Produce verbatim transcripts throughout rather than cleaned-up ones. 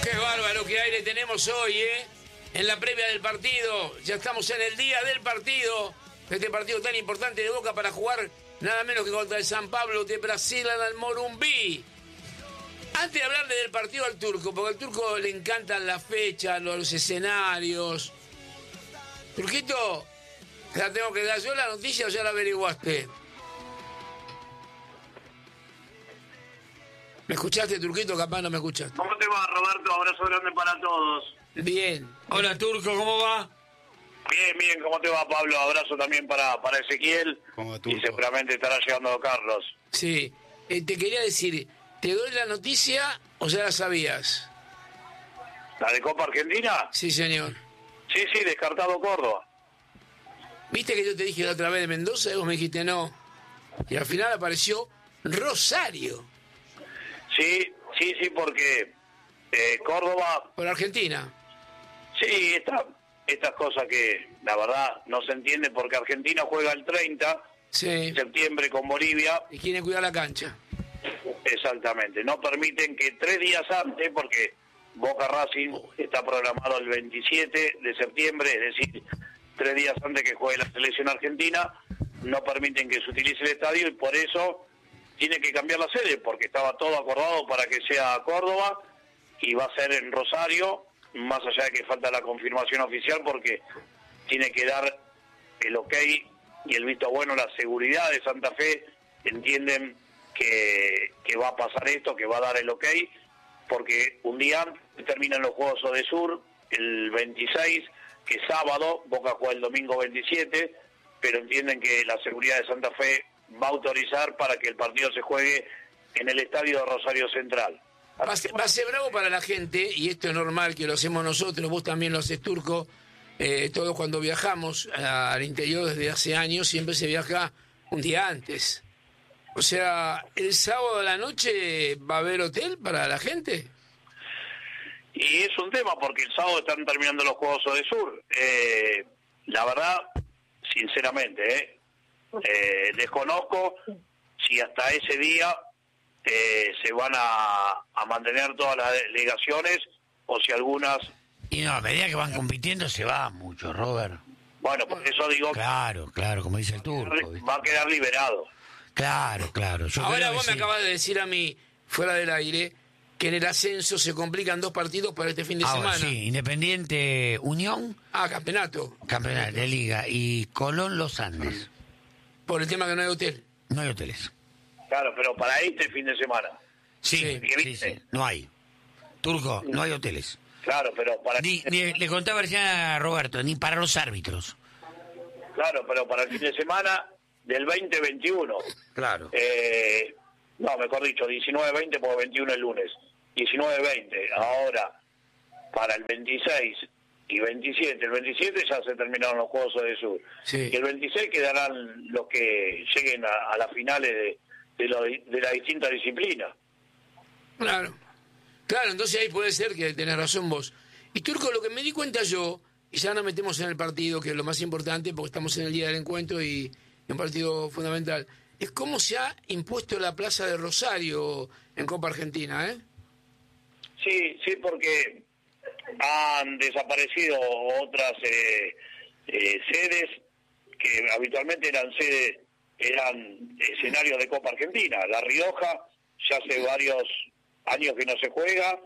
Qué bárbaro, qué aire tenemos hoy, ¿eh? En la previa del partido, ya estamos en el día del partido, este partido tan importante de Boca para jugar nada menos que contra el San Pablo de Brasil en el Morumbi. Antes de hablarle del partido al Turco, porque al Turco le encantan las fechas, los escenarios. Turquito, ¿te la tengo que dar yo la noticia o ya la averiguaste? ¿Me escuchaste, Turquito? Capaz no me escuchaste. ¿Cómo te va, Roberto? Abrazo grande para todos. Bien. Hola, Turco, ¿cómo va? Bien, bien. ¿Cómo te va, Pablo? Abrazo también para, para Ezequiel. Y seguramente estará llegando Carlos. Sí. Eh, te quería decir, ¿te doy la noticia o ya la sabías? ¿La de Copa Argentina? Sí, señor. Sí, sí, descartado Córdoba. ¿Viste que yo te dije la otra vez de Mendoza y vos me dijiste no? Y al final apareció Rosario. Sí, sí, sí, porque eh, Córdoba... Por Argentina. Sí, esta, estas cosas que la verdad no se entiende porque Argentina juega el treinta sí. de septiembre con Bolivia. Y quieren cuidar la cancha. Exactamente. No permiten que tres días antes, porque Boca Racing está programado el veintisiete de septiembre, es decir, tres días antes que juegue la selección argentina, no permiten que se utilice el estadio y por eso tiene que cambiar la sede, porque estaba todo acordado para que sea Córdoba y va a ser en Rosario, más allá de que falta la confirmación oficial, porque tiene que dar el ok y el visto bueno, la seguridad de Santa Fe, entienden que, que va a pasar esto, que va a dar el ok, porque un día antes terminan los Juegos Odesur, el veintiséis, que es sábado, Boca juega el domingo veintisiete, pero entienden que la seguridad de Santa Fe va a autorizar para que el partido se juegue en el estadio de Rosario Central. Va a, ser, va a ser bravo para la gente, y esto es normal que lo hacemos nosotros, vos también lo haces, Turco, eh, todos cuando viajamos a, al interior desde hace años, siempre se viaja un día antes. O sea, ¿el sábado a la noche va a haber hotel para la gente? Y es un tema, porque el sábado están terminando los Juegos Odesur. Eh, la verdad, sinceramente, eh, eh, desconozco si hasta ese día eh, se van a, a mantener todas las delegaciones o si algunas... Y no, a medida que van compitiendo se va mucho, Robert. Bueno, por eso digo... Claro, claro, como dice el Turco. ¿viste? Va a quedar liberado. Claro, claro. Yo Ahora vos sí. me acabas de decir a mí, fuera del aire, que en el ascenso se complican dos partidos para este fin de Ahora, semana. Sí, Independiente Unión. Ah, campeonato. Campeonato de Liga. Y Colón Los Andes. Por el tema que no hay hotel. No hay hoteles. Claro, pero para este fin de semana. Sí, Sí, sí, sí, no hay. Turco, no hay hoteles. Claro, pero para... Ni, ni- le contaba recién a Roberto, ni para los árbitros. Claro, pero para el fin de semana del veinte veintiuno. Claro. Eh, no, mejor dicho, diecinueve veinte, porque veintiuno es lunes. diecinueve veinte. Ahora, para el veintiséis y veintisiete. El veintisiete ya se terminaron los Juegos Odesur. Sí. Y el veintiséis quedarán los que lleguen a, a las finales de, de, lo, de la distinta disciplina. Claro. Claro, entonces ahí puede ser que tenés razón vos. Y Turco, lo que me di cuenta yo, y ya nos metemos en el partido, que es lo más importante, porque estamos en el día del encuentro y un partido fundamental, es cómo se ha impuesto la plaza de Rosario en Copa Argentina, ¿eh? Sí, sí, porque han desaparecido otras eh, eh, sedes que habitualmente eran sedes, eran escenarios de Copa Argentina. La Rioja ya hace varios años que no se juega.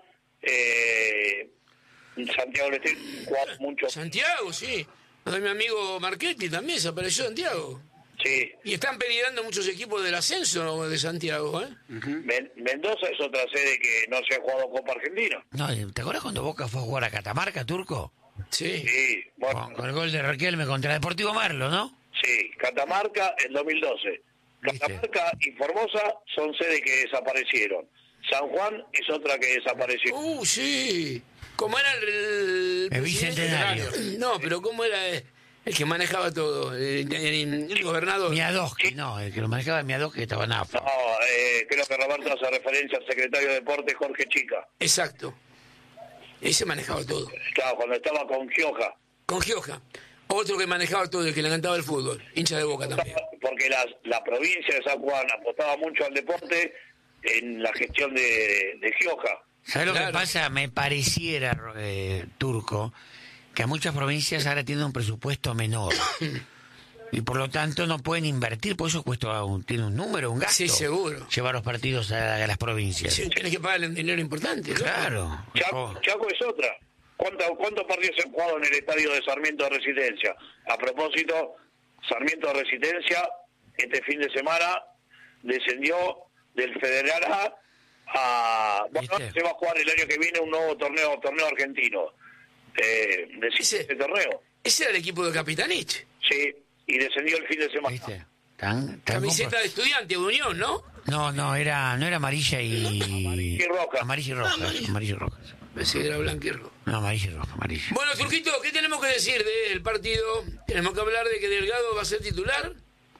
Eh, Santiago del Estero juega mucho. Santiago, sí. Mi amigo Marchetti también desapareció Santiago. Sí. Y están peligrando muchos equipos del ascenso de Santiago, ¿eh? Men- Mendoza es otra sede que no se ha jugado Copa Argentina. No, ¿te acuerdas cuando Boca fue a jugar a Catamarca, Turco? Sí. Sí, bueno, Con, con el gol de Riquelme contra Deportivo Merlo, ¿no? sí, Catamarca en dos mil doce. ¿Viste? Catamarca y Formosa son sedes que desaparecieron. San Juan es otra que desapareció. Uh, sí. ¿Cómo era el... El bicentenario. No, pero ¿cómo era el, el que manejaba todo? El, el- el gobernador. Miadoski, no, el que lo manejaba Miadoski que estaba en A F A. No, eh, creo que Roberto hace referencia al secretario de Deportes Jorge Chica. Exacto. Ese manejaba todo. Claro, cuando estaba con Gioja. Con Gioja. Otro que manejaba todo, el que le encantaba el fútbol. Hincha de Boca también. Porque la, la provincia de San Juan apostaba mucho al deporte en la gestión de, de Gioja. ¿Sabes lo Claro. que pasa? Me pareciera, eh, Turco, que a muchas provincias ahora tienen un presupuesto menor. Y por lo tanto no pueden invertir, por eso cuesta un, tiene un número, un gasto. Sí, seguro. Llevar los partidos a, a las provincias. Sí, tienes que pagarle un dinero importante, ¿no? Claro. Chaco, Oh. Chaco es otra. ¿Cuántos, ¿Cuántos partidos se han jugado en el estadio de Sarmiento de Resistencia? A propósito, Sarmiento de Resistencia, este fin de semana, descendió del Federal A a... Bueno, ¿Viste? se va a jugar el año que viene un nuevo torneo torneo argentino. Eh, de Ese- este torneo. Ese era el equipo de Capitanich. Sí, y descendió el fin de semana. ¿Viste? Tan, tan Camiseta compro- de estudiante de Unión, ¿no? No, no, era, no era amarilla y... y roja. Amarilla y roja. Amarilla. Amarilla y roja. Pensé que era blanco y rojo. No, amarilla y roja, amarilla. Bueno, Turquito, ¿qué tenemos que decir del partido? Tenemos que hablar de que Delgado va a ser titular.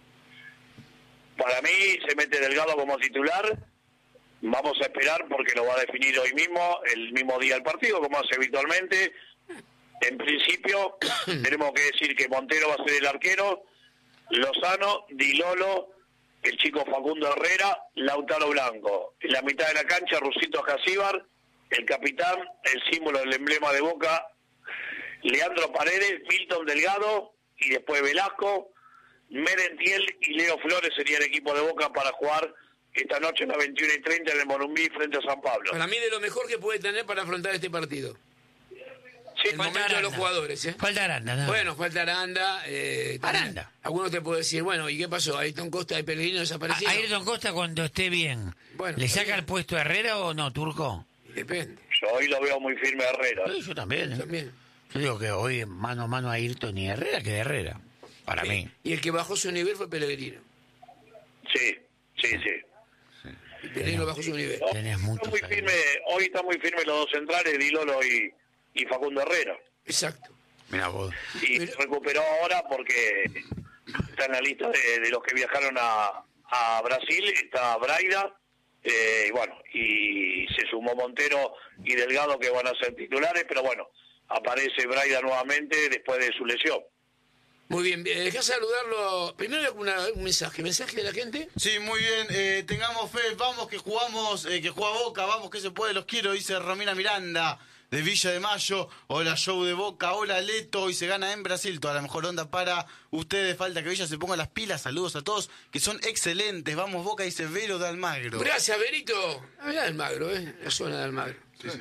Para mí se mete Delgado como titular. Vamos a esperar porque lo va a definir hoy mismo, el mismo día del partido, como hace habitualmente. En principio, tenemos que decir que Montero va a ser el arquero, Lozano, Di Lolo, el chico Facundo Herrera, Lautaro Blanco. En la mitad de la cancha, Rusito Jasíbar, el capitán, el símbolo del emblema de Boca, Leandro Paredes, Milton Delgado y después Velasco, Merentiel y Leo Flores sería el equipo de Boca para jugar esta noche a las veintiuna y treinta en el Morumbí frente a San Pablo. Para mí de lo mejor que puede tener para afrontar este partido. Sí, El momento de los Aranda. jugadores, ¿eh? Falta Aranda, ¿no? Bueno, falta Aranda. Eh, también. Aranda. Algunos te pueden decir, bueno, ¿y qué pasó? Ayrton Costa y Pellegrino A- desaparecieron. Ayrton Costa cuando esté bien, Bueno, ¿le está saca bien. el puesto a Herrera o no, Turco? Depende. yo hoy lo veo muy firme a Herrera. Sí, yo también. ¿eh? También. Yo digo que hoy mano a mano a Ayrton y Herrera que de Herrera, para Sí. mí. Y el que bajó su nivel fue Pellegrino. Sí, sí, sí. Y Pellegrino bajó su nivel. No, Tenés está muchos muy ahí. firme, hoy están muy firmes los dos centrales, Di Lolo y, y Facundo Herrera. Exacto. Mira vos. Y Mira. recuperó ahora porque está en la lista de, de los que viajaron a, a Brasil, está Braida, eh, y bueno, y se sumó Montero y Delgado que van a ser titulares, pero bueno, aparece Braida nuevamente después de su lesión. Muy bien, eh, dejá saludarlo. Primero una- un mensaje. ¿Mensaje de la gente? Sí, muy bien, eh, tengamos fe, vamos que jugamos, eh, que juega Boca, vamos que se puede, los quiero, dice Romina Miranda de Villa de Mayo. Hola, show de Boca, hola Leto, hoy se gana en Brasil, toda la mejor onda para ustedes, falta que Villa se ponga las pilas, saludos a todos, que son excelentes, vamos Boca, dice Vero de Almagro. Gracias, Berito. Habla de Almagro, ¿eh? La zona de Almagro.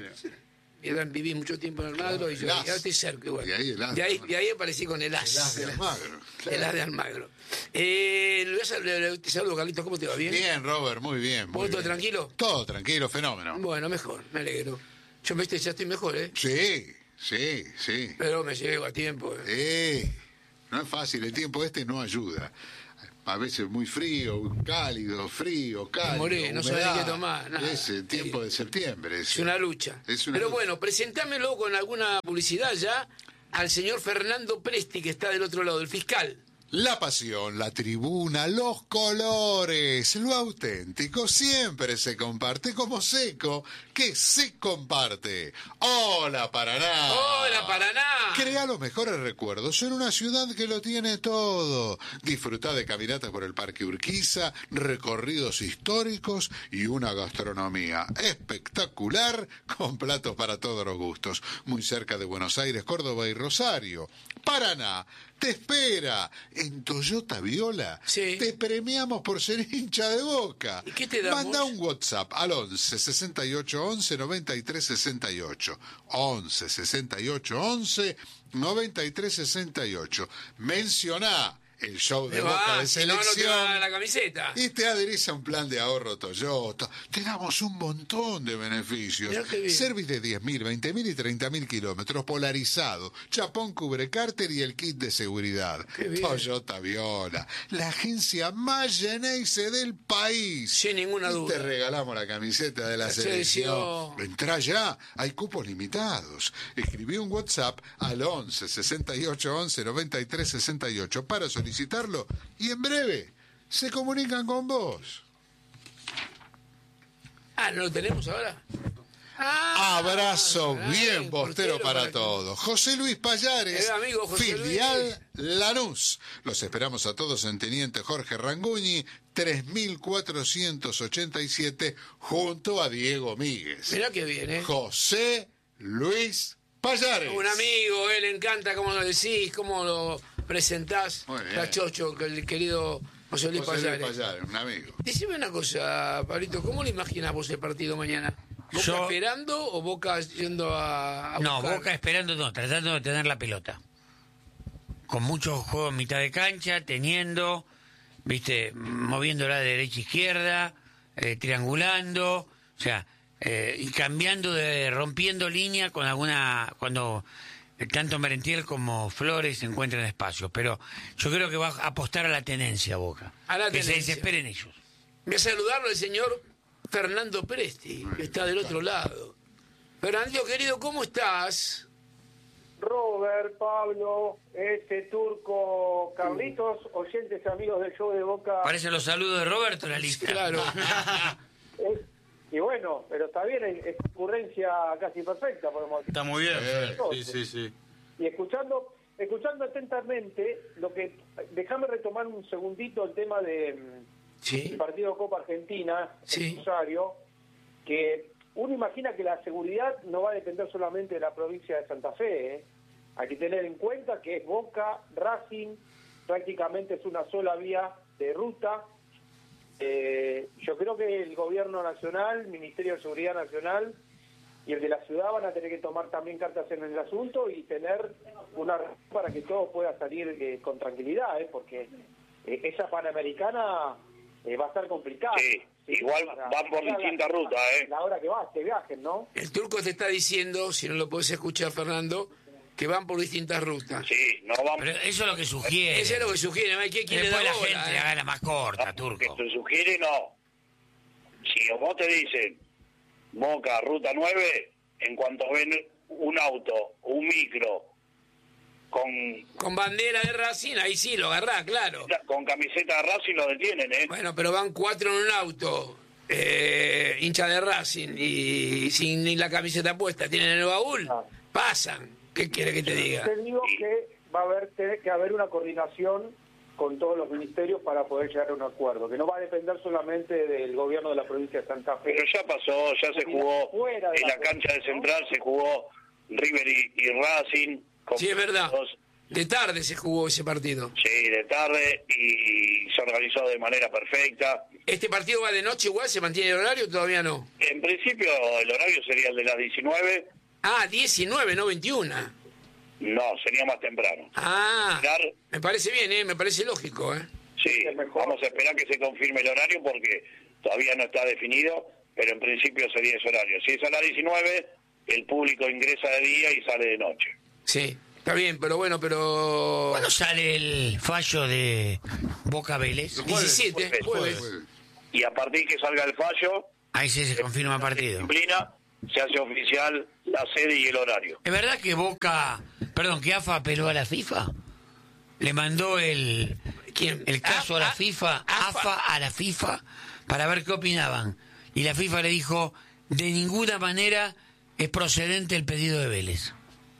Y ahora viví mucho tiempo en Almagro y yo El as. ya estoy cerca igual. Y ahí el as. De ahí, de ahí aparecí con el as. El as de Almagro. El as de Almagro. Eh, le voy a sal- le- le- te saludo, Carlitos, ¿cómo te va? ¿Bien? Bien, Robert, muy bien. muy ¿Vos todo bien. tranquilo? Todo tranquilo, fenómeno. Bueno, mejor, me alegro. Yo me ya estoy mejor, ¿eh? Sí, sí, sí. Pero me llego a tiempo. ¿eh? Eh, no es fácil, el tiempo este no ayuda. A veces muy frío, cálido, frío, cálido. morí, no sabés humedad. ni qué tomar, nada. Es el tiempo de septiembre. Es una lucha. Es una Pero lucha. bueno, presentámelo con alguna publicidad ya al señor Fernando Presti, que está del otro lado, el fiscal. La pasión, la tribuna, los colores, lo auténtico siempre se comparte como seco que se comparte. ¡Hola, Paraná! ¡Hola, Paraná! Crea los mejores recuerdos en una ciudad que lo tiene todo. Disfruta de caminatas por el Parque Urquiza, recorridos históricos y una gastronomía espectacular con platos para todos los gustos. Muy cerca de Buenos Aires, Córdoba y Rosario. Paraná te espera. En Toyota Viola Sí. te premiamos por ser hincha de Boca. ¿Y qué te damos? Manda un WhatsApp al once sesenta y ocho once noventa y tres sesenta y ocho. once sesenta y ocho once noventa y tres sesenta y ocho. Mencioná el show de Te Boca va, de si no, no te selección. va a dar la camiseta. Y te adherís a un plan de ahorro Toyota. Te damos un montón de beneficios. Mirá qué bien. Service de diez mil, veinte mil y treinta mil kilómetros, polarizado, chapón cubre cárter y el kit de seguridad. Qué bien. Toyota Viola, la agencia más Geneise del país. Sin ninguna Y duda. te regalamos la camiseta de la, La selección. selección. Entrá ya, hay cupos limitados. Escribí un WhatsApp al once sesenta y ocho once noventa y tres sesenta y ocho para solicitarlo y en breve se comunican con vos. Ah, ¿no lo tenemos ahora? Ah, Abrazo ay, bien bostero portero para para- todos. José Luis Payares, Eh, amigo José filial Lanús. Los esperamos a todos en Teniente Jorge Ranguñi, tres mil cuatrocientos ochenta y siete, junto a Diego Míguez. Mirá que bien, ¿eh? José Luis Payares. Un amigo, él le encanta cómo lo decís, cómo lo presentás. Muy bien. Está chocho, que el querido José Luis José Luis Payares. Payares, un amigo. Decime una cosa, Pablito, ¿cómo le imaginás vos el partido mañana? ¿Boca Yo- esperando o Boca yendo a, a No, buscar? Boca esperando, no, tratando de tener la pelota. Con muchos juegos en mitad de cancha, teniendo, viste, moviéndola de derecha a izquierda, eh, triangulando, o sea, eh, y cambiando, de rompiendo línea con alguna, cuando eh, tanto Merentiel como Flores se encuentran espacios. Pero yo creo que va a apostar a la tenencia Boca. A la que se tenencia. desesperen ellos. Voy a saludarlo el señor Fernando Presti, que está del otro lado. Fernando, querido, ¿cómo estás? Robert, Pablo, este Turco, Carlitos, oyentes amigos del show de Boca. Parece los saludos de Roberto la lista. Claro. Es- y bueno, pero está bien, es es concurrencia casi perfecta, podemos decir. Está muy bien, Eh, Fer. Sí, sí, sí. Y escuchando escuchando atentamente, lo que déjame retomar un segundito el tema de mm, Sí. el partido Copa Argentina, Sí. en Rosario, que uno imagina que la seguridad no va a depender solamente de la provincia de Santa Fe, ¿eh? Hay que tener en cuenta que es Boca, Racing, prácticamente es una sola vía de ruta. Eh, yo creo que el gobierno nacional, el Ministerio de Seguridad Nacional y el de la ciudad van a tener que tomar también cartas en el asunto y tener una razón para que todo pueda salir eh, con tranquilidad, ¿eh? Porque eh, esa Panamericana eh, va a estar complicada. Sí, igual Para- van por la- distintas rutas, ¿eh? La hora que va, que viajen, ¿no? El turco te está diciendo, si no lo puedes escuchar, Fernando, que van por distintas rutas. Sí, no van. Pero eso es lo que sugiere. Eso es lo que sugiere, ¿no? ¿Quién quiere Después dar la bola, gente eh? le haga la más corta, Que Turco. se sugiere, no. Si vos te dicen Boca, Ruta nueve, en cuanto ven un auto, un micro, con, Con bandera de Racing, ahí sí, lo agarrá, claro. con camiseta de Racing lo detienen, ¿eh? Bueno, pero van cuatro en un auto, eh, hincha de Racing, y sin ni la camiseta puesta, tienen el baúl, Ah. pasan. ¿Qué quiere que te diga? Te digo que va a haber tener que haber una coordinación con todos los ministerios para poder llegar a un acuerdo, que no va a depender solamente del gobierno de la provincia de Santa Fe. Pero ya pasó, ya se jugó Fuera de en la la cancha de provincia, ¿no? Central, se jugó River y, y Racing. con Sí, es verdad. dos- De tarde se jugó ese partido. Sí, de tarde y se organizó de manera perfecta. ¿Este partido va de noche igual? ¿Se mantiene el horario? Todavía no. En principio el horario sería el de las diecinueve, Ah, diecinueve, no veintiuno. no, sería más temprano. Ah, Claro. me parece bien, ¿eh? Me parece lógico, ¿eh? Sí, Es mejor. vamos a esperar que se confirme el horario porque todavía no está definido, pero en principio sería ese horario. Si es a las diecinueve, el público ingresa de día y sale de noche. Sí, está bien, pero bueno, pero... ¿Cuándo sale el fallo de Boca Vélez? diecisiete, Jueves. jueves. Y a partir que salga el fallo, Ahí sí se confirma el partido. disciplina, se hace oficial la sede y el horario. ¿Es verdad que Boca, perdón, que A F A apeló a la FIFA? Le mandó el, ¿Quién? el caso a la Ah, FIFA, ah, A F A a la FIFA, para ver qué opinaban. Y la FIFA le dijo, de ninguna manera es procedente el pedido de Vélez.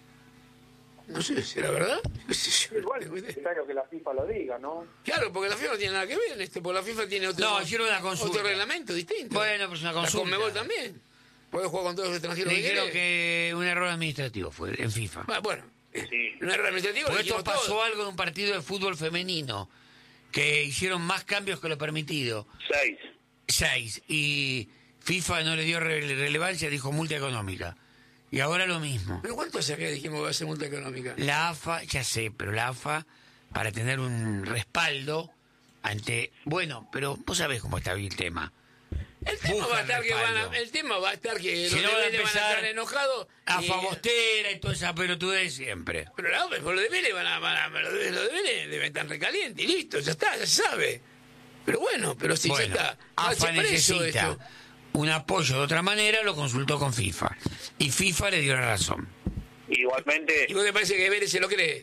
No sé, ¿será verdad? No sé yo. Igual es necesario que la FIFA lo diga, ¿no? Claro, porque la FIFA no tiene nada que ver en este, porque la FIFA tiene otro, No, hicieron una consulta. otro reglamento distinto. Bueno, pero es una consulta. La Conmebol también. Puede jugar con todos los extranjeros Le que dijeron quiere. que un error administrativo fue en FIFA. Ah, bueno, Sí. un error administrativo. Porque lo esto dijimos pasó todos. algo en un partido de fútbol femenino, que hicieron más cambios que lo permitido. Seis. Seis. Y FIFA no le dio re- relevancia, dijo multa económica. Y ahora lo mismo. ¿Pero cuánto hace que dijimos que va a ser multa económica? La A F A, ya sé, pero la A F A, para tener un respaldo ante... Bueno, pero vos sabés cómo está bien el tema. El tema Buscan va a estar que van respaldo. a, el tema va a estar que Si los no van a de Vélez van a empezar estar enojados. A y- Fabostera y toda esa pelotudez de siempre. Pero no, por lo de Vélez van a, van a los de los de Vélez deben estar recalientes y listo, ya está, ya se sabe. Pero bueno, pero si Bueno, ya está. A F A Hace preso necesita esto. un apoyo de otra manera, lo consultó con FIFA. Y FIFA le dio la razón. Igualmente, ¿Y vos te parece que Vélez se lo cree?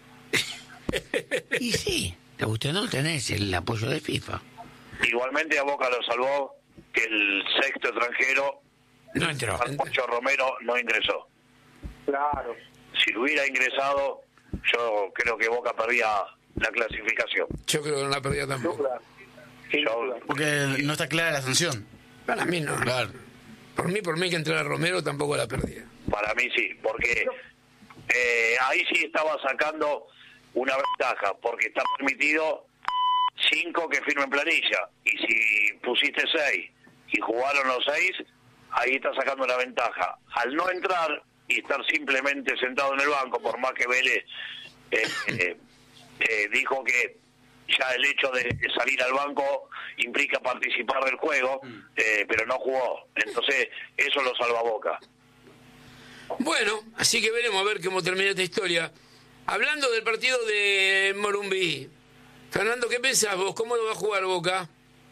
Y sí, te guste o no, tenés el apoyo de FIFA. igualmente a Boca lo salvó que el sexto extranjero No entró. Pancho Romero no ingresó. Claro. Si hubiera ingresado, yo creo que Boca perdía la clasificación. Yo creo que no la perdía tampoco. Duda. Sin Yo- duda. Porque no está clara la sanción. Para mí no. Claro. Por mí, por mí que entrara Romero tampoco la perdía. Para mí sí, porque eh, ahí sí estaba sacando una ventaja, porque está permitido cinco que firmen planilla, y si pusiste seis y jugaron los seis, ahí está sacando una ventaja. Al no entrar y estar simplemente sentado en el banco, por más que Vélez eh, eh, eh, dijo que ya el hecho de salir al banco implica participar del juego, eh, pero no jugó. Entonces, eso lo salva Boca. Bueno, así que veremos a ver cómo termina esta historia. Hablando del partido de Morumbí, Fernando, ¿qué pensás vos? ¿Cómo lo va a jugar Boca?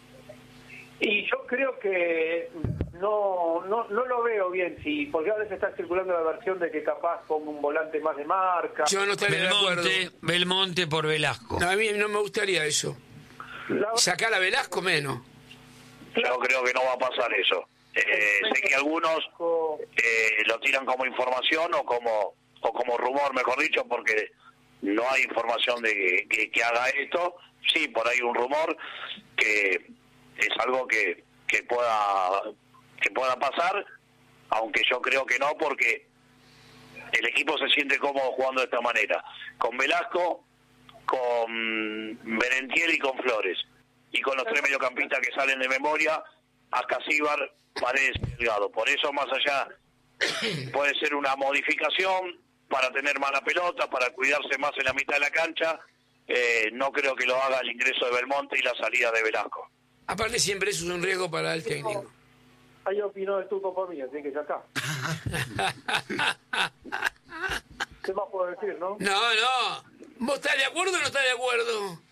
Y yo creo que no, no no lo veo bien, sí, porque ahora se está circulando la versión de que capaz ponga un volante más de marca. Yo no estaría de acuerdo. Belmonte, Belmonte por Velasco. No, a mí no me gustaría eso. La- Sacar a Velasco menos. Yo creo que no va a pasar eso. Eh, sé que algunos eh, lo tiran como información o como o como rumor, mejor dicho, porque no hay información de que, que, que haga esto. Sí, por ahí un rumor que es algo que, que pueda que pueda pasar, aunque yo creo que no, porque el equipo se siente cómodo jugando de esta manera, con Velasco, con Merentiel y con Flores, y con los tres mediocampistas que salen de memoria, Ascasíbar, Paredes y Delgado. Por eso, más allá, puede ser una modificación para tener más la pelota, para cuidarse más en la mitad de la cancha. Eh, no creo que lo haga el ingreso de Belmonte y la salida de Velasco. Aparte siempre eso es un riesgo para el técnico. Ahí opinó el turco por mí, así que ya está. ¿Qué más puedo decir, no? No, no. ¿Vos estás de acuerdo o no estás de acuerdo?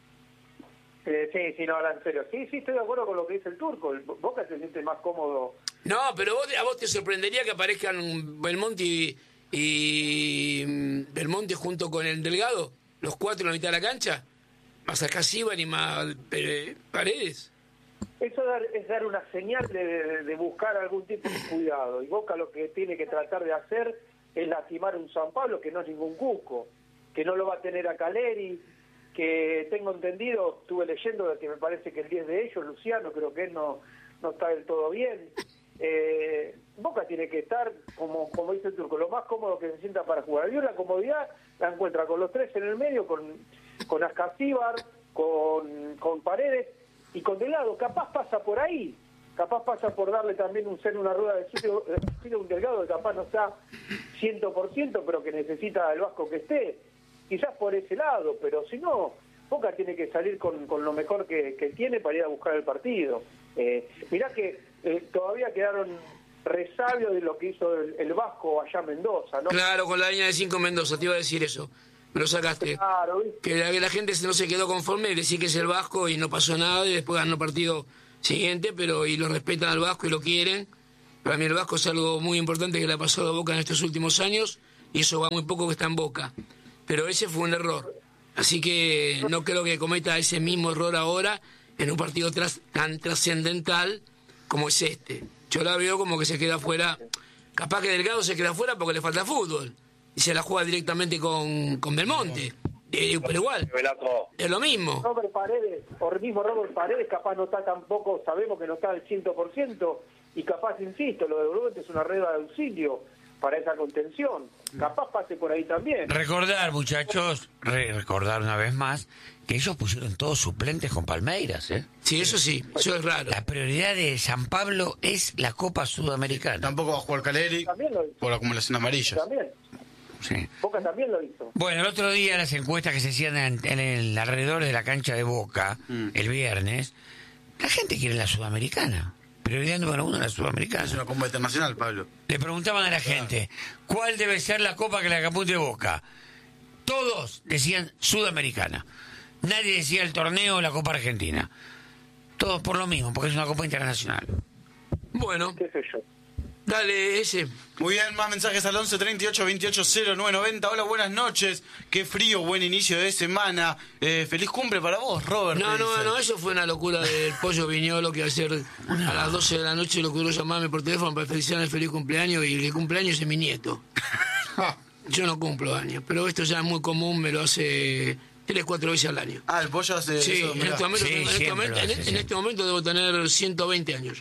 Eh, sí, sí, no, ahora en serio. Sí, sí, estoy de acuerdo con lo que dice el turco. El Boca se siente más cómodo. No, pero vos, a vos te sorprendería que aparezcan Belmonte y, y mm, Belmonte junto con el Delgado, los cuatro en la mitad de la cancha, más acá Siban y más eh, Paredes. Eso dar- es dar una señal de, de- de buscar algún tipo de cuidado. Y Boca lo que tiene que tratar de hacer es lastimar a un San Pablo que no es ningún Cusco, que no lo va a tener a Caleri, que tengo entendido, estuve leyendo de que me parece que el diez de ellos, Luciano, creo que él no, no está del todo bien. Eh, Boca tiene que estar, como, como dice el turco, lo más cómodo que se sienta para jugar. Y la comodidad la encuentra con los tres en el medio, con, con Ascasíbar, con, con Paredes y con Delgado. Capaz pasa por ahí, capaz pasa por darle también un seno, una rueda de sitio, de un Delgado que capaz no está cien por ciento, pero que necesita el Vasco que esté. Quizás por ese lado, pero si no, Boca tiene que salir con, con lo mejor que, que tiene para ir a buscar el partido. Eh, mirá que eh, todavía quedaron resabios de lo que hizo el, el Vasco allá en Mendoza, ¿no? Claro, con la línea de cinco Mendoza, te iba a decir eso. Me lo sacaste. Claro, ¿viste? Que la, que la gente no se quedó conforme, decir que es el Vasco y no pasó nada, y después ganó el partido siguiente, pero y lo respetan al Vasco y lo quieren. Para mí el Vasco es algo muy importante que le ha pasado a Boca en estos últimos años, y eso va muy poco que está en Boca. Pero ese fue un error. Así que no creo que cometa ese mismo error ahora en un partido tras, tan trascendental como es este. Yo la veo como que se queda fuera. Capaz que Delgado se queda fuera porque le falta fútbol. Y se la juega directamente con, con Belmonte. Eh, pero igual, Velasco, es lo mismo. Robert Paredes, o el mismo Robert Paredes, capaz no está tampoco, sabemos que no está al cien por ciento, y capaz, insisto, lo de Belmonte es una red de auxilio para esa contención. Capaz pase por ahí también. Recordar, muchachos, re- recordar una vez más que ellos pusieron todos suplentes con Palmeiras, ¿eh? Sí, eso sí, eso es raro. La prioridad de San Pablo es la Copa Sudamericana. Tampoco va a jugar Caleri También lo hizo. por acumulación amarilla. También. Sí. Boca también lo hizo. Bueno, el otro día las encuestas que se hacían en, en el alrededor de la cancha de Boca, Mm. el viernes, la gente quiere la Sudamericana. Prioridad número uno la Sudamericana. Es una Copa Internacional, Pablo. Le preguntaban a la gente, ¿cuál debe ser la copa que la apunte Boca? Todos decían Sudamericana. Nadie decía el torneo o la Copa Argentina. Todos por lo mismo, porque es una Copa Internacional. Bueno, ¿Qué sé yo? Dale, ese. Muy bien, más mensajes al once treinta y ocho veintiocho cero nueve noventa. Hola, buenas noches. Qué frío, buen inicio de semana. Eh, feliz cumple para vos, Robert. No, no, no, eso fue una locura del pollo Viñolo que ayer a las doce de la noche lo que llamarme por teléfono para felicitar el feliz cumpleaños y el cumpleaños es mi nieto. Yo no cumplo años, pero esto ya es muy común, me lo hace tres, cuatro veces al año. Ah, el pollo hace Sí, eso, en, mirá. este momento, Sí, en, este siempre momento, lo en, hace, en sí. este momento debo tener ciento veinte años.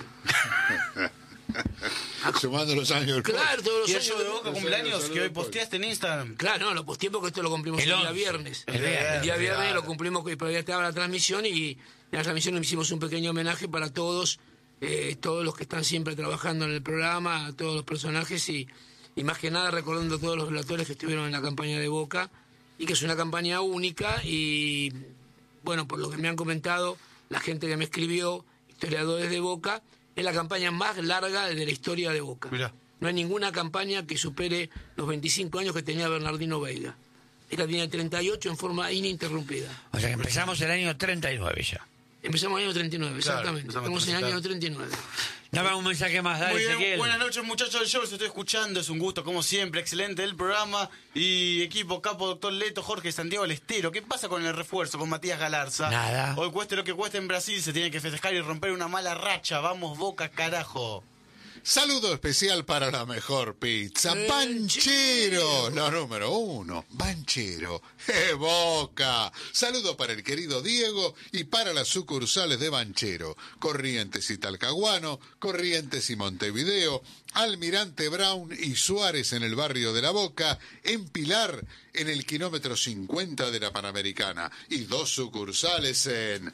Sumando los años del Claro, todos los ¿Y el años. show de Boca cumpleaños saludo que hoy al pollo. posteaste en Instagram? Claro, no, lo posteé porque esto lo cumplimos el, El día once. viernes. El viernes, El día viernes claro. lo cumplimos, pero ya estaba la transmisión y en la transmisión hicimos un pequeño homenaje para todos, eh, todos los que están siempre trabajando en el programa, a todos los personajes y, y más que nada recordando a todos los relatores que estuvieron en la campaña de Boca y que es una campaña única y, bueno, por lo que me han comentado, la gente que me escribió, historiadores de Boca, es la campaña más larga de la historia de Boca. Mirá. No hay ninguna campaña que supere los veinticinco años que tenía Bernardino Veiga. Esta tiene treinta y ocho en forma ininterrumpida. O sea que empezamos el año treinta y nueve ya. Empezamos en el año treinta y nueve, Claro, exactamente. empezamos Estamos en el a año transitar. treinta y nueve. Dame un mensaje más, dale, Muy bien, Ezequiel. buenas noches muchachos del show, los estoy escuchando, es un gusto como siempre, excelente el programa y equipo capo, doctor Leto, Jorge Santiago del Estero. ¿Qué pasa con el refuerzo, con Matías Galarza? Nada. Hoy cueste lo que cueste en Brasil, se tiene que festejar y romper una mala racha, vamos Boca carajo. Saludo especial para la mejor pizza, Banchero, la número uno, Banchero, ¡eh, Boca! Saludo para el querido Diego y para las sucursales de Banchero, Corrientes y Talcahuano, Corrientes y Montevideo, Almirante Brown y Suárez en el barrio de La Boca, en Pilar, en el kilómetro cincuenta de la Panamericana, y dos sucursales en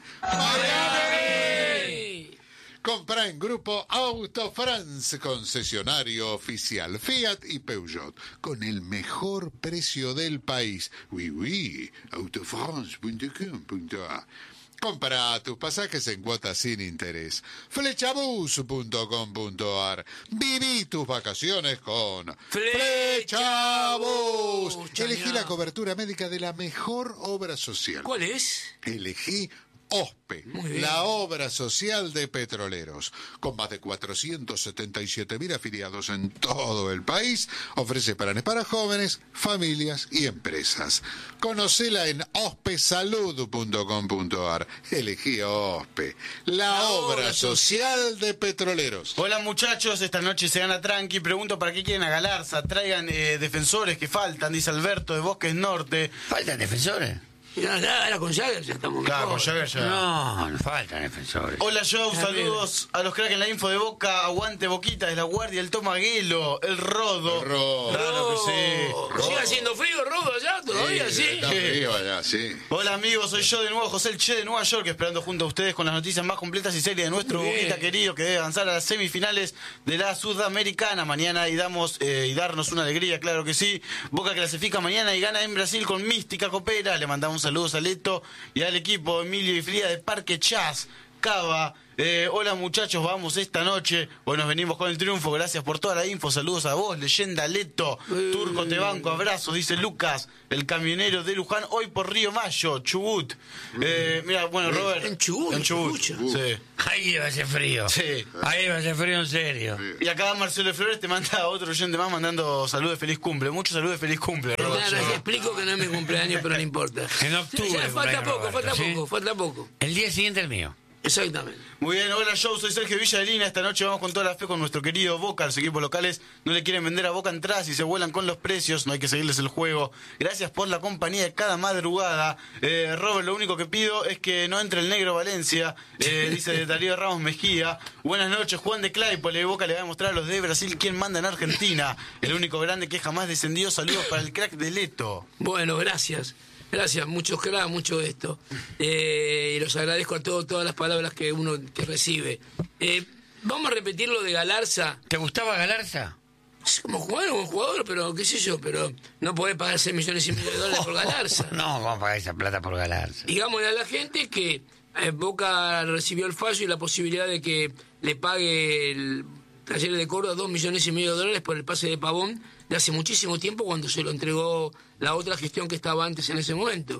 Miami. Compra en Grupo Auto France, concesionario oficial Fiat y Peugeot, con el mejor precio del país. Oui, oui, autofrance punto com punto a. Compra tus pasajes en cuotas sin interés. Flechabus punto com punto a r. Viví tus vacaciones con Flechabus. Flechabus. Elegí la cobertura médica de la mejor obra social. ¿Cuál es? Elegí OSPE, Muy bien. la obra social de petroleros. Con más de cuatrocientos setenta y siete mil afiliados en todo el país, ofrece planes para jóvenes, familias y empresas. Conocela en ospesalud punto com punto a r. Elegí OSPE, la, La obra obra social de petroleros. Hola muchachos, esta noche se gana tranqui, pregunto para qué quieren a Galarza, traigan eh, defensores que faltan, dice Alberto de Bosques Norte. ¿Faltan defensores? Ya, ya, ahora con Jagger ya estamos Claro, mejor. con Jagger ya. No, no faltan defensores. Hola Joe, Está saludos a los cracks en la info de Boca, aguante Boquita, de la Guardia, el Tomaguelo, el Rodo. El Rodo. Claro que sí. Oh, ¿sigue haciendo frío, Rodo, allá todavía? Sí. Está frío allá, sí. Hola amigos, soy yo de nuevo, José el Che de Nueva York, esperando junto a ustedes con las noticias más completas y serias de nuestro Muy bien. Boquita querido que debe avanzar a las semifinales de la Sudamericana mañana y damos eh, y darnos una alegría, claro que sí. Boca clasifica mañana y gana en Brasil con Mística Copera. Le mandamos saludos a Leto y al equipo Emilio y Frida de Parque Chas, Cava. Eh, hola muchachos, vamos esta noche. Hoy nos venimos con el triunfo, gracias por toda la info. Saludos a vos, leyenda Leto. Turco te banco, abrazos, dice Lucas, el camionero de Luján, hoy por Río Mayo, Chubut. Eh, mira, bueno, Robert. En Chubut, En Chubut. escucha. Sí. Ahí va a ser frío. Sí. Ahí va a ser frío en serio. Y acá Marcelo Flores te manda otro oyente más mandando saludos de feliz cumple. Muchos saludos de feliz cumple, Robert. Claro, les explico que no es mi cumpleaños, pero no importa. En octubre Ya, falta cumpleaños, poco, Roberto, falta ¿sí? poco, falta poco. El día siguiente el mío. Exactamente. Muy bien, hola Joe, soy Sergio Villa de Lina. Esta noche vamos con toda la fe con nuestro querido Boca. Los equipos locales no le quieren vender a Boca entradas y se vuelan con los precios. No hay que seguirles el juego. Gracias por la compañía de cada madrugada. Eh, Robert, lo único que pido es que no entre el negro Valencia, eh, dice Darío Ramos Mejía. Buenas noches, Juan de Claypole. Boca le va a mostrar a los de Brasil quién manda en Argentina. El único grande que jamás descendió. Saludos para el crack de Leto. Bueno, gracias. Gracias, muchos cracks, mucho de esto. Eh, y los agradezco a todos, todas las palabras que uno que recibe. Eh, vamos a repetir lo de Galarza. ¿Te gustaba Galarza? Es como jugador, como jugador, pero qué sé yo, pero no podés pagar seis millones y medio de dólares por Galarza. No, vamos a pagar esa plata por Galarza. Digámosle a la gente que eh, Boca recibió el fallo y la posibilidad de que le pague el Talleres de Córdoba dos millones y medio de dólares por el pase de Pavón de hace muchísimo tiempo cuando se lo entregó la otra gestión que estaba antes en ese momento.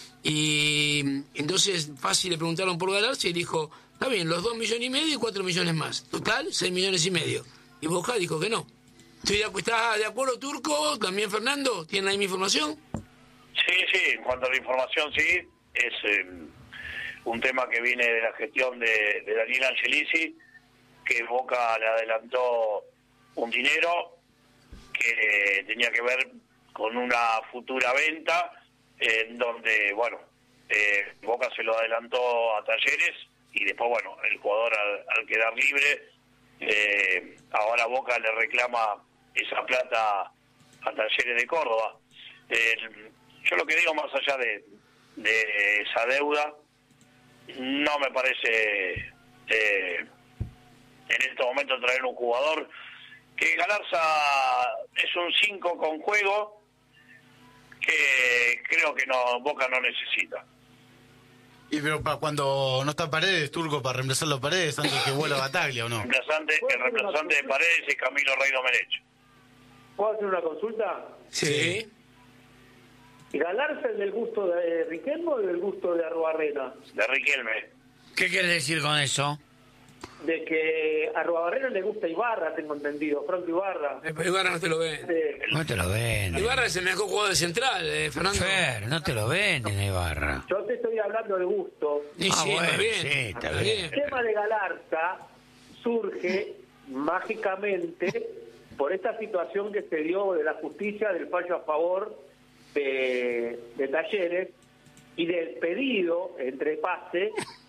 Y entonces fácil le preguntaron por Galarza y dijo, está bien, los dos millones y medio y cuatro millones más. Total, seis millones y medio. y Boca dijo que no. Estoy de, ¿Estás de acuerdo, Turco? ¿También Fernando? ¿Tienen la misma información? Sí, sí, en cuanto a la información, sí. Es eh, un tema que viene de la gestión de, de Daniel Angelici, que Boca le adelantó un dinero que tenía que ver con una futura venta, en donde, bueno, eh, Boca se lo adelantó a Talleres y después, bueno, el jugador al, al quedar libre, eh, ahora Boca le reclama esa plata a Talleres de Córdoba. Eh, yo lo que digo, más allá de, de esa deuda, no me parece eh, en este momento traer un jugador que Galarza es un cinco con juego que creo que no Boca no necesita. Y pero para cuando no está Paredes, Turco, para reemplazarlo a Paredes antes que vuelva Bataglia, ¿o no? El reemplazante, el reemplazante de Paredes es Camilo Rey Domenech. ¿Puedo hacer una consulta? Sí. ¿Galarza es del gusto de Riquelme o del gusto de Arruabarrena? De Riquelme. ¿Qué quieres decir con eso? De que a Arruabarrena le gusta Ibarra, tengo entendido, Franco Ibarra. Eh, pero Ibarra no te lo ven. Eh, No te lo ven. Ibarra es el mejor jugador de central, eh, Fernando. Fer, no te lo ven en Ibarra. yo te estoy hablando de gusto. Sí, Ah, sí, bueno, está bien. sí, está Está bien. El tema de Galarza surge mágicamente por esta situación que se dio de la justicia del fallo a favor de, de Talleres y del pedido entre pase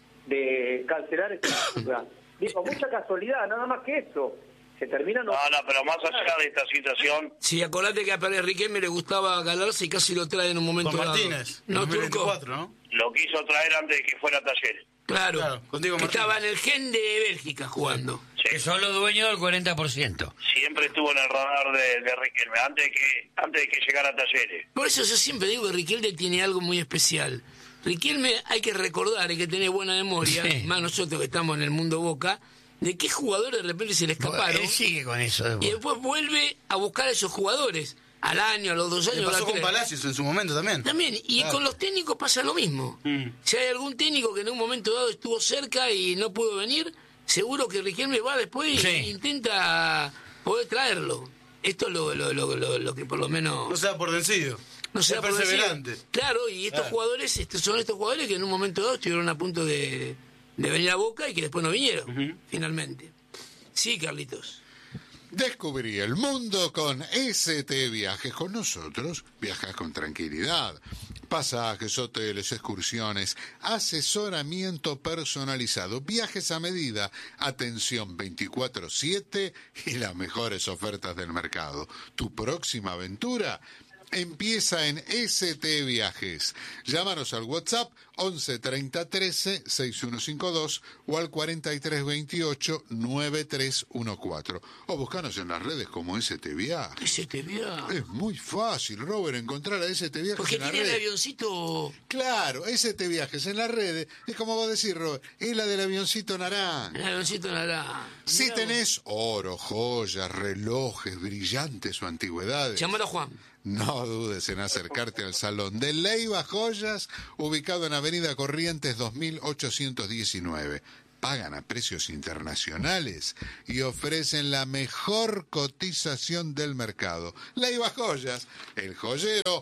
de cancelar esta deuda. Digo, mucha casualidad, nada más que eso. Se termina no. No, no, pero más allá de esta situación, Sí, acordate que a Pérez Riquelme le gustaba Galarza y casi lo trae en un momento Con dado. Martínez, No, dos mil Turco. veinticuatro, ¿no? lo quiso traer antes de que fuera Talleres. Claro, Claro, contigo, que Martínez. estaba en el gen de Bélgica jugando. Sí. Que son los dueños del cuarenta por ciento. Siempre estuvo en el radar de, de Riquelme, antes de que antes de que llegara a Talleres. Por eso yo siempre digo que Riquelme tiene algo muy especial. Riquelme hay que recordar, hay que tener buena memoria, Sí. más nosotros que estamos en el mundo Boca, de qué jugadores de repente se le escaparon Él sigue con eso. y después. después vuelve a buscar a esos jugadores al año, a los dos años. Le a pasó los con tres. Palacios en su momento también. También, y Claro. con los técnicos pasa lo mismo. Mm. Si hay algún técnico que en un momento dado estuvo cerca y no pudo venir, seguro que Riquelme va después y Sí. intenta poder traerlo. Esto es lo, lo, lo, lo, lo que por lo menos... No sea por vencido. no sea sea por decir. perseverante. Claro, y estos Claro. jugadores estos son estos jugadores que en un momento dado estuvieron a punto de, de venir a Boca y que después no vinieron, Ujú. finalmente. Sí, Carlitos. Descubrí el mundo con S T Viajes. Con nosotros viajas con tranquilidad. Pasajes, hoteles, excursiones, asesoramiento personalizado, viajes a medida, atención veinticuatro siete y las mejores ofertas del mercado. Tu próxima aventura empieza en S T Viajes. Llámanos al WhatsApp once treinta trece sesenta y uno cincuenta y dos o al cuarenta y tres veintiocho noventa y tres catorce. O buscanos en las redes como S T Viajes. Ese te vio. Es muy fácil, Robert, encontrar a S T Viajes Porque en las tiene el redes. avioncito. Claro, S T Viajes en las redes. Es como vos decís, Robert, es la del avioncito naranja. El avioncito naranja. Si Mirá tenés oro, joyas, relojes, brillantes o antigüedades, vos. Llamalo a Juan. no dudes en acercarte al Salón de Leiva Joyas, ubicado en Avenida Corrientes dos mil ochocientos diecinueve. Pagan a precios internacionales y ofrecen la mejor cotización del mercado. Leiva Joyas, el joyero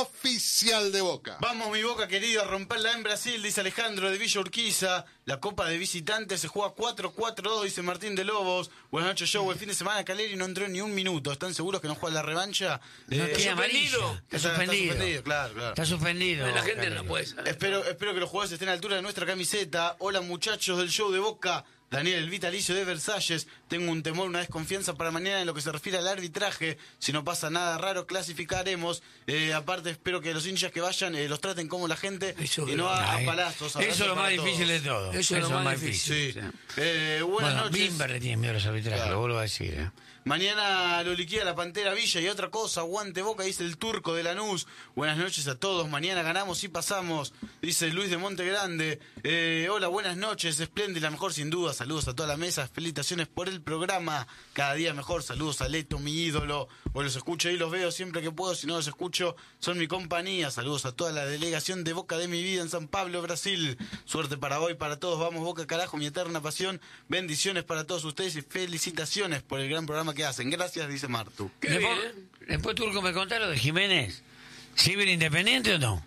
oficial de Boca. Vamos, mi Boca querido, a romperla en Brasil, dice Alejandro de Villa Urquiza. La Copa de Visitantes se juega cuatro cuatro dos, dice Martín de Lobos. Buenas noches, show. El fin de semana Caleri no entró ni un minuto. ¿Están seguros que no juega la revancha? No Eh, tiene amarilla. suspendido. Está suspendido. suspendido, claro, claro. Está suspendido. La gente Caleri. no puede saber. Espero, espero que los jugadores estén a la altura de nuestra camiseta. Hola, muchachos del show de Boca. Daniel, el vitalicio de Versalles. Tengo un temor, una desconfianza para mañana en lo que se refiere al arbitraje. Si no pasa nada raro, clasificaremos. Eh, aparte, espero que los hinchas que vayan eh, los traten como la gente Eso y es no lo- a, a Ay, palazos. Eso Abrazos es lo más para difícil todos. de todo. Eso es lo más difícil. Sí. Eh, buenas Bueno, noches. Bimber le tiene miedo a los arbitrajes, Claro. lo vuelvo a decir. ¿eh? Mañana lo liquida la Pantera Villa y otra cosa, aguante Boca, dice el Turco de Lanús. Buenas noches a todos, mañana ganamos y pasamos, dice Luis de Monte Grande. Eh, hola, buenas noches, Espléndida, la mejor sin dudas. saludos a toda la mesa, felicitaciones por el programa, cada día mejor, saludos a Leto, mi ídolo, hoy los escucho y los veo siempre que puedo, si no los escucho, son mi compañía, saludos a toda la delegación de Boca de mi vida en San Pablo, Brasil, suerte para hoy, para todos, vamos Boca carajo, mi eterna pasión, bendiciones para todos ustedes y felicitaciones por el gran programa que hacen, gracias, dice Martu. Después, bien, ¿eh? después Turco me contá lo de Jiménez, ¿sí viene Independiente o no?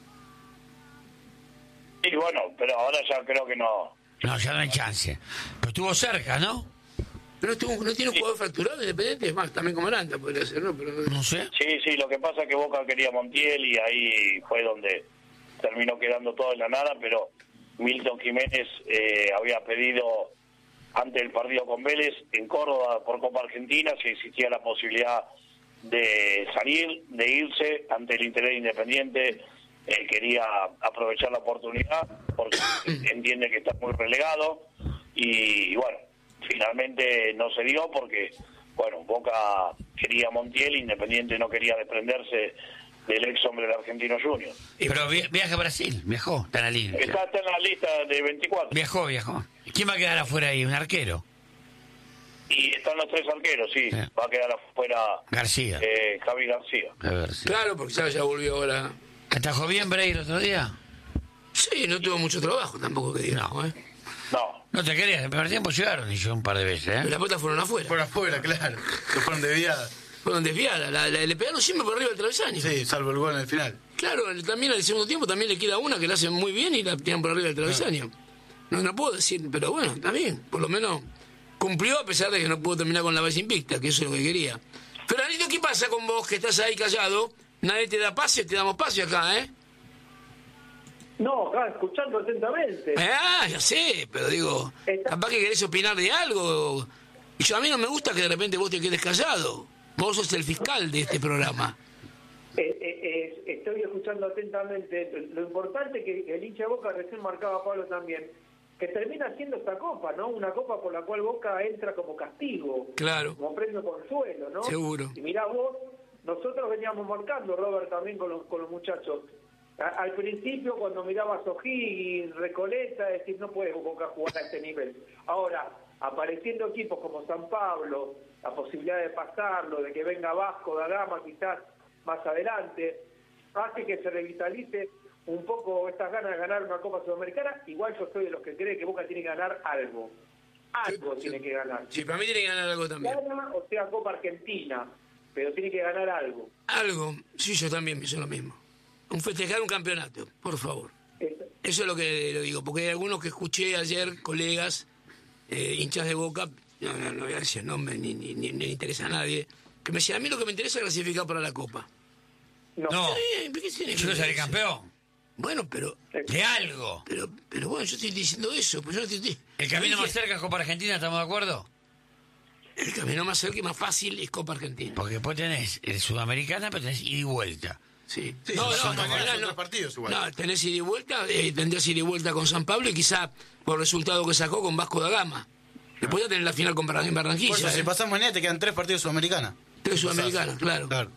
Y bueno, pero ahora ya creo que no. No, ya no hay chance, pero estuvo cerca, ¿no? Pero estuvo- no tiene un jugador fracturado Independiente, es más, también como Aranda podría ser, ¿no? Pero No sé. Sí, sí, lo que pasa es que Boca quería Montiel y ahí fue donde terminó quedando todo en la nada, pero Milton Jiménez eh, había pedido ante el partido con Vélez en Córdoba por Copa Argentina si existía la posibilidad de salir, de irse ante el interés Independiente. Él quería aprovechar la oportunidad porque entiende que está muy relegado y, y bueno, finalmente no se dio porque, bueno, Boca quería Montiel, Independiente no quería desprenderse del ex hombre de Argentino Junior. Pero vi- viaja a Brasil, viajó, está en la línea. Está, está en la lista de veinticuatro Viajó, viajó. ¿Quién va a quedar afuera ahí? ¿Un arquero? y están los tres arqueros, sí, Sí. va a quedar afuera García. eh, Javi García. A ver si. claro, porque ya, ya volvió ahora. ¿Atajó bien Bray el otro día? Sí, no tuvo mucho trabajo tampoco que digamos, ¿eh? No, No te querías, el primer tiempo llegaron y yo un par de veces, Pero ¿eh? las pelotas fueron afuera. Por afuera, claro, que fueron desviadas, Fueron desviadas. La, la- le pegaron siempre por arriba del travesaño. sí, salvo el gol en el final. Claro, el- también en el segundo tiempo también le queda una que la hacen muy bien y la tiran por arriba del travesaño. No, no puedo decir, pero bueno, está bien. Por lo menos cumplió a pesar de que no pudo terminar con la base invicta, que eso es lo que quería. Fernandito, ¿qué pasa con vos que estás ahí callado? Nadie te da pase, te damos pase acá, ¿eh? No, acá escuchando atentamente. Ah, ya sé, pero digo, Está- capaz que querés opinar de algo. Y yo a mí no me gusta que de repente vos te quedes callado. Vos sos el fiscal de este programa. Eh, eh, eh, estoy escuchando atentamente. Lo importante que el hincha de Boca, recién marcaba Pablo también, que termina siendo esta copa, ¿no? Una copa por la cual Boca entra como castigo, Claro, como premio consuelo, ¿no? seguro. Y mirá vos, nosotros veníamos marcando, Robert, también con los, con los muchachos. A- al principio, cuando mirabas O'Higgins, Recoleta, decís, no puede Boca jugar a este nivel. Ahora, apareciendo equipos como San Pablo, la posibilidad de pasarlo, de que venga Vasco da Gama quizás más adelante, hace que se revitalice un poco estas ganas de ganar una Copa Sudamericana. Igual yo soy de los que cree que Boca tiene que ganar algo. Algo tiene que ganar. Sí, para mí tiene que ganar algo también. Gana, o sea, Copa Argentina, pero tiene que ganar algo. Algo, sí, yo también pienso lo mismo. Un festejar un campeonato, por favor. Eso. Eso es lo que le digo, porque hay algunos que escuché ayer, colegas, eh, hinchas de Boca, no, no, no voy a decir nombre, ni, ni, ni, ni le interesa a nadie, que me decían, a mí lo que me interesa es clasificar para la Copa. No. No, Eh, ¿qué tiene que yo ver salí eso? campeón. Bueno, pero, De algo. pero, pero bueno, yo estoy diciendo eso, pues yo no te estoy... El camino Dije, más cerca es Copa Argentina, ¿estamos de acuerdo? El camino más cerca y más fácil es Copa Argentina. Porque después tenés el Sudamericana, pero tenés ida y vuelta. Sí. Sí, no, no, son no, tres- no, son no. tres partidos igual. No, tenés ida y vuelta, eh, tendrías ida y vuelta con San Pablo y quizá por el resultado que sacó con Vasco da Gama. Después ya tenés la final con Barran- en Por Barranquilla. eso, eh. si pasamos mañana te quedan tres partidos sudamericanos. Tres sudamericanos, claro. Claro.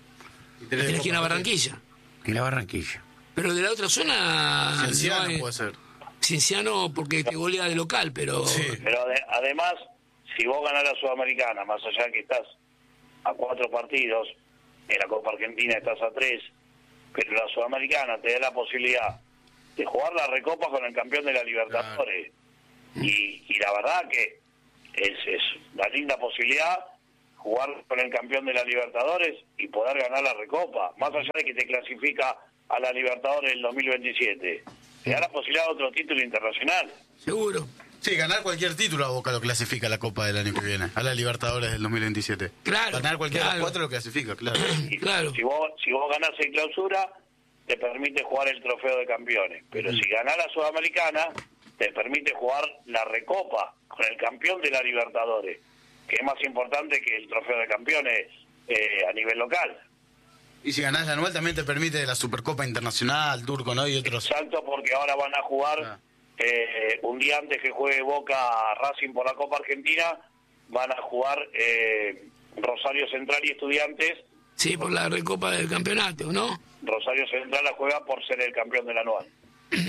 Y Y tenés que ir a Copa Barranquilla. Y la Barranquilla. Pero de la otra zona... Cienciano no hay- puede ser. Cienciano porque te golea de local, pero... Sí. pero ade- además, si vos ganás la Sudamericana, más allá de que estás a cuatro partidos, en la Copa Argentina estás a tres, pero la Sudamericana te da la posibilidad de jugar la Recopa con el campeón de la Libertadores. Y, y la verdad que es, es una linda posibilidad jugar con el campeón de la Libertadores y poder ganar la Recopa, más allá de que te clasifica a la Libertadores del dos mil veintisiete. Te da la posibilidad de otro título internacional. Seguro. Sí, ganar cualquier título a Boca lo clasifica a la Copa del año que viene, a la Libertadores del dos mil veintisiete. Claro, Ganar cualquiera de claro. los cuatro lo clasifica, claro. Y Claro. Si vos, si vos ganás en clausura, te permite jugar el trofeo de campeones. Pero si ganás la Sudamericana, te permite jugar la Recopa con el campeón de la Libertadores, que es más importante que el trofeo de campeones eh, a nivel local. Y si ganás la anual también te permite la Supercopa Internacional, Turco, ¿no? Y otros. Exacto, porque ahora van a jugar, Ah. eh, un día antes que juegue Boca Racing por la Copa Argentina, van a jugar eh, Rosario Central y Estudiantes. Sí, por la recopa del campeonato, ¿no? Rosario Central la juega por ser el campeón del anual.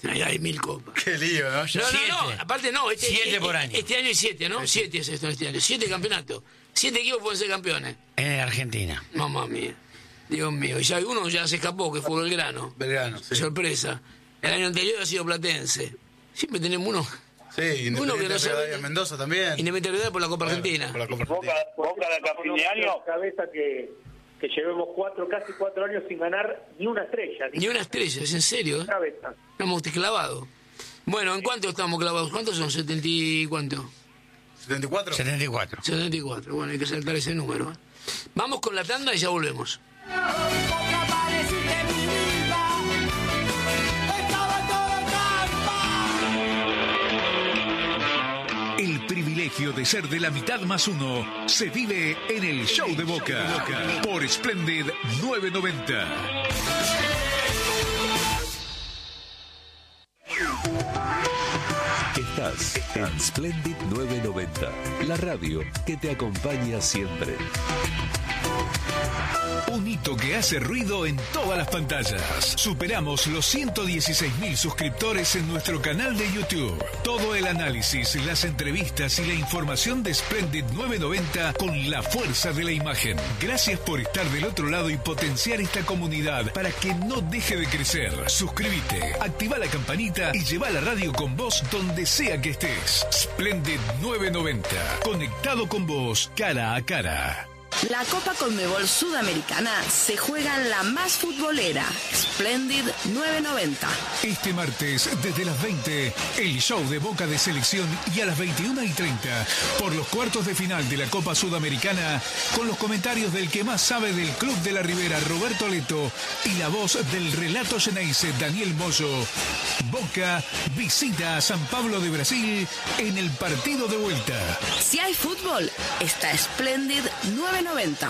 Hay, hay mil copas. Qué lío, ¿no? No, Siete. no, no, aparte no. Este, Siete este, por año. Este año hay siete, ¿no? Siete es esto este año. Siete campeonatos. Siete equipos pueden ser campeones. En Argentina. Mamá mía. Dios mío. Y ya uno ya se escapó, que fue Belgrano. Belgrano, sí. Sorpresa. El año anterior ha sido Platense. Siempre tenemos uno. Sí, Uno que no Independiente sabe- Rivadavia, Mendoza también. Independiente por la Copa Claro, Argentina. por la Copa Boca, Argentina. Boca de acá a fin de año. cabeza que, que llevemos cuatro, casi cuatro años sin ganar ni una estrella. Ni una estrella, es en serio. ¿eh? cabeza. Estamos clavados. Bueno, ¿en cuánto estamos clavados? ¿Cuántos son? ¿setenta y cuánto? ¿setenta y cuatro? setenta y cuatro. setenta y cuatro. Bueno, hay que saltar ese número. ¿eh? Vamos con la tanda y ya volvemos. Otra pareciste mi vida, estaba todo trampa. El privilegio de ser de la mitad más uno se vive en el Show de Boca por Splendid novecientos noventa. Estás en Splendid novecientos noventa, la radio que te acompaña siempre. Un hito que hace ruido en todas las pantallas. Superamos los ciento dieciséis mil suscriptores en nuestro canal de YouTube. Todo el análisis, las entrevistas y la información de Splendid novecientos noventa con la fuerza de la imagen. Gracias por estar del otro lado y potenciar esta comunidad para que no deje de crecer. Suscríbete, activa la campanita y lleva la radio con vos donde sea que estés. Splendid novecientos noventa, conectado con vos cara a cara. La Copa Conmebol Sudamericana se juega en la más futbolera, Splendid novecientos noventa. Este martes, desde las veinte, el show de Boca de Selección y a las veintiuna y treinta, por los cuartos de final de la Copa Sudamericana, con los comentarios del que más sabe del Club de la Ribera, Roberto Leto, y la voz del relato Geneise, Daniel Moyo. Boca visita a San Pablo de Brasil en el partido de vuelta. Si hay fútbol, está Splendid novecientos noventa.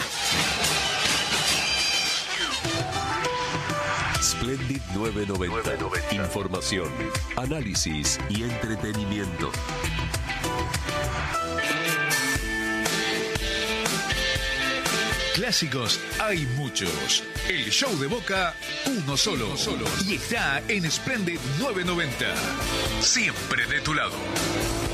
Splendid novecientos noventa. Información, análisis y entretenimiento. Clásicos hay muchos. El show de Boca, uno solo. Uno solo. Y está en Splendid novecientos noventa. Siempre de tu lado.